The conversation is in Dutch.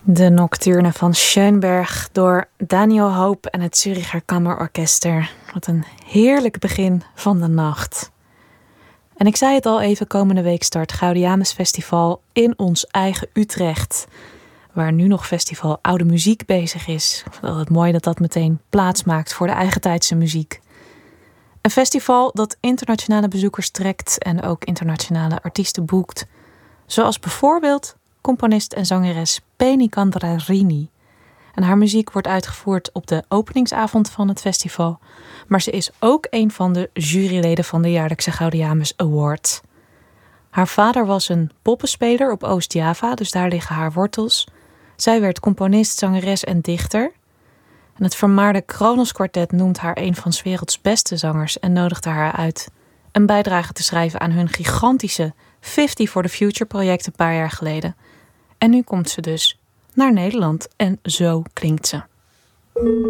De Nocturne van Schönberg door Daniel Hope en het Züricher Kammerorkester. Wat een heerlijk begin van de nacht. En ik zei het al even, komende week start Gaudeamus Festival in ons eigen Utrecht. Waar nu nog festival Oude Muziek bezig is. Het mooi dat dat meteen plaats maakt voor de eigentijdse muziek. Een festival dat internationale bezoekers trekt en ook internationale artiesten boekt. Zoals bijvoorbeeld componist en zangeres Penny Candrarini. En haar muziek wordt uitgevoerd op de openingsavond van het festival. Maar ze is ook een van de juryleden van de jaarlijkse Gaudeamus Award. Haar vader was een poppenspeler op Oost-Java, dus daar liggen haar wortels. Zij werd componist, zangeres en dichter. En het vermaarde Kronos Quartet noemt haar een van 's werelds beste zangers en nodigde haar uit een bijdrage te schrijven aan hun gigantische 50 for the Future project een paar jaar geleden. En nu komt ze dus naar Nederland en zo klinkt ze.